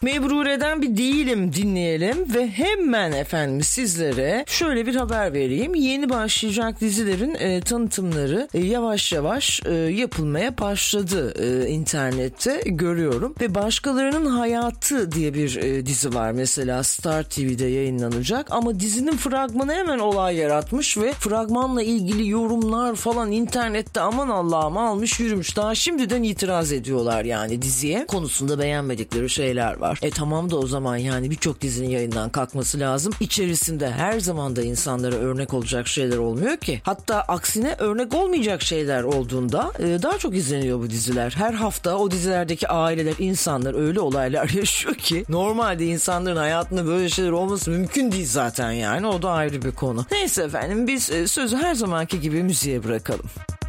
Mebrure'den bir Değilim dinleyelim ve hemen efendim sizlere şöyle bir haber vereyim. Yeni başlayacak dizilerin tanıtımları yavaş yavaş yapılmaya başladı internette görüyorum. Ve Başkalarının Hayatı diye bir dizi var mesela, Star TV'de yayınlanacak ama dizinin fragmanı hemen olay yaratmış ve fragmanla ilgili yorumlar falan internette aman Allah'ım almış yürümüş. Daha şimdiden itiraz ediyorlar yani diziye. Konusunda beğenmedikleri şeyler var. Tamam da o zaman yani birçok dizinin yayından kalkması lazım. İçerisinde her zaman da insanlara örnek olacak şeyler olmuyor ki. Hatta aksine örnek olmayacak şeyler olduğunda daha çok izleniyor bu diziler. Her hafta o dizilerdeki aileler, insanlar öyle olaylar yaşıyor ki normalde insanların hayatında böyle şeyler olması mümkün değil zaten yani. O da ayrı bir konu. Neyse efendim biz sözü her zamanki gibi müziğe bırakalım.